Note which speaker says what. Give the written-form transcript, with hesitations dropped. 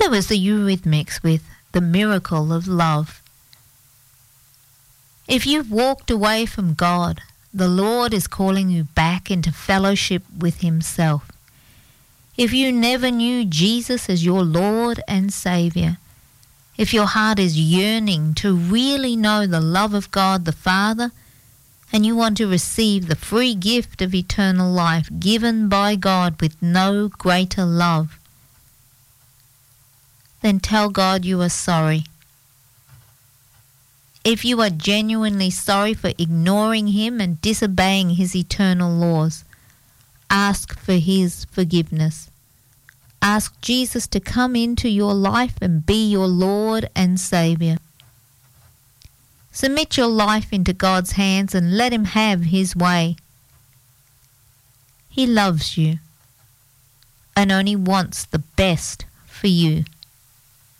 Speaker 1: there was the Eurythmics with The Miracle of Love. If you've walked away from God, the Lord is calling you back into fellowship with Himself. If you never knew Jesus as your Lord and Saviour, if your heart is yearning to really know the love of God the Father, and you want to receive the free gift of eternal life given by God with no greater love, then tell God you are sorry. If you are genuinely sorry for ignoring Him and disobeying His eternal laws, ask for His forgiveness. Ask Jesus to come into your life and be your Lord and Saviour. Submit your life into God's hands and let Him have His way. He loves you and only wants the best for you.